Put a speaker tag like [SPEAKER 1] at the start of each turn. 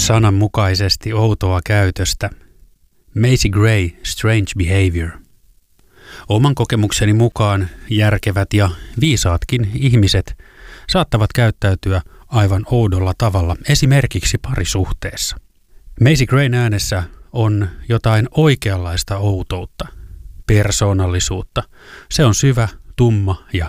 [SPEAKER 1] sananmukaisesti outoa käytöstä. Macy Gray, Strange Behavior. Oman kokemukseni mukaan järkevät ja viisaatkin ihmiset saattavat käyttäytyä aivan oudolla tavalla, esimerkiksi parisuhteessa. Macy Grayn äänessä on jotain oikeanlaista outoutta, persoonallisuutta. Se on syvä, tumma ja